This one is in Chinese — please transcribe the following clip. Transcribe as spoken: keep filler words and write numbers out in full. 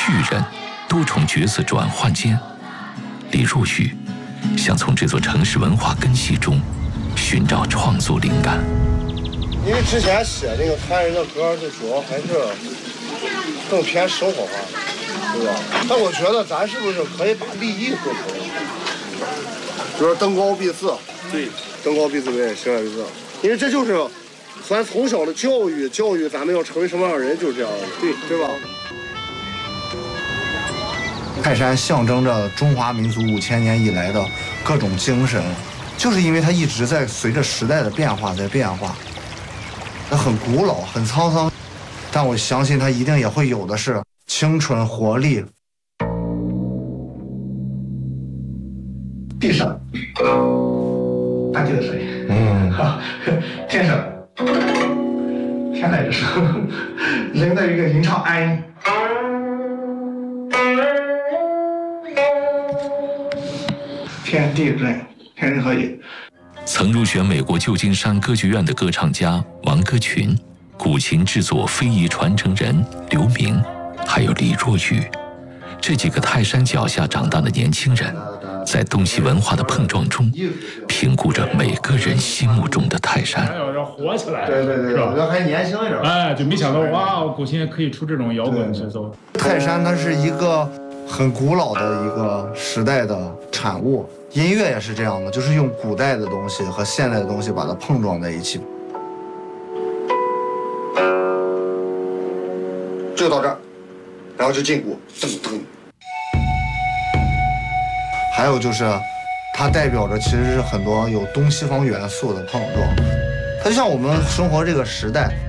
巨人，多重角色转换间，李若愚想从这座城市文化根系中寻找创作灵感。 因为之前写那个谈人的歌，就主要还是更偏生活化，对吧？但我觉得咱是不是可以把立意做出来？比如说登高避四， 对， 登高避四对，行远避四，因为这就是咱从小的教育，教育咱们要成为什么样的人，就是这样的，对对吧？ 泰山象征着中华民族五千年以来的各种精神，就是因为它一直在随着时代的变化在变化，它很古老很沧桑，但我相信它一定也会有的是青春活力。 地上大地的声音， 嗯， 天上天籁之声，人的一个吟唱安音。天地人，天人合一。 曾入选美国旧金山歌剧院的歌唱家王歌群，古琴制作非遗传承人刘明，还有李若愚，这几个泰山脚下长大的年轻人，在东西文化的碰撞中，评估着每个人心目中的泰山。 要火起来， 对对对， 是吧？ 我觉得还年轻一点。 哎，就没想到哇，古琴也可以出这种摇滚节奏。 泰山它是一个很古老的一个时代的产物。音乐也是这样的，就是用古代的东西和现代的东西把它碰撞在一起。 就到这儿，然后就进鼓，噔噔。 还有就是，它代表着其实是很多有东西方元素的碰撞。它就像我们生活这个时代，